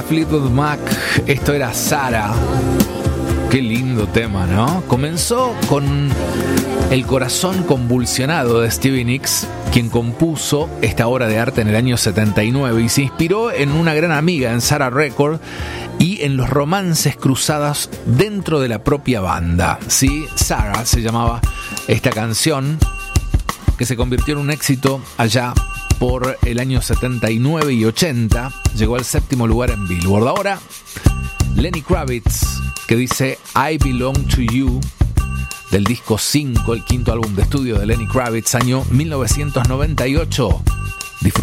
Fleetwood Mac, esto era Sarah. Qué lindo tema, ¿no? Comenzó con el corazón convulsionado de Stevie Nicks, quien compuso esta obra de arte en el año 79 y se inspiró en una gran amiga, en Sarah Record, y en los romances cruzados dentro de la propia banda. Sí, Sarah se llamaba esta canción, que se convirtió en un éxito allá por el año 79 y 80. Llegó al 7º lugar en Billboard. Ahora, Lenny Kravitz, que dice I Belong to You, del disco 5, el 5º álbum de estudio de Lenny Kravitz, año 1998.